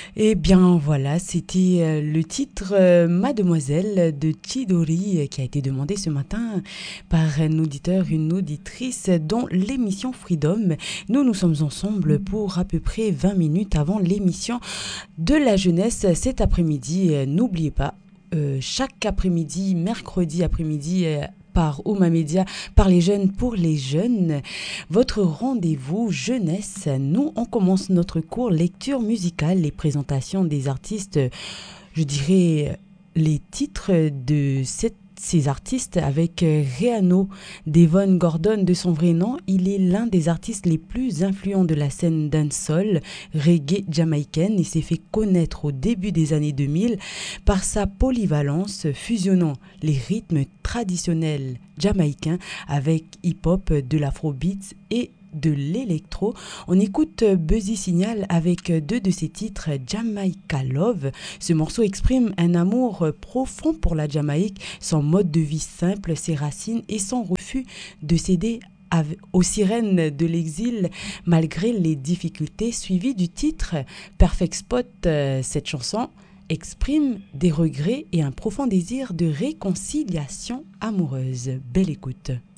Eh bien voilà, c'était le titre Mademoiselle de Chidori qui a été demandé ce matin par un auditeur, une auditrice dans l'émission Freedom. Nous sommes ensemble pour à peu près 20 minutes avant l'émission de la jeunesse cet après-midi. N'oubliez pas, chaque après-midi, mercredi après-midi, par Ouma Media, par les jeunes pour les jeunes, votre rendez-vous jeunesse. Nous, on commence notre cours lecture musicale, les présentations des artistes, je dirais les titres de ces artistes avec Reano Devon Gordon de son vrai nom. Il est l'un des artistes les plus influents de la scène dancehall reggae jamaïcaine. Il s'est fait connaître au début des années 2000 par sa polyvalence fusionnant les rythmes traditionnels jamaïcains avec hip-hop, de l'afrobeat et de l'électro. On écoute Buzzy Signal avec deux de ses titres, Jamaica Love. Ce morceau exprime un amour profond pour la Jamaïque, son mode de vie simple, ses racines et son refus de céder aux sirènes de l'exil malgré les difficultés, suivi du titre Perfect Spot. Cette chanson exprime des regrets et un profond désir de réconciliation amoureuse. Belle écoute.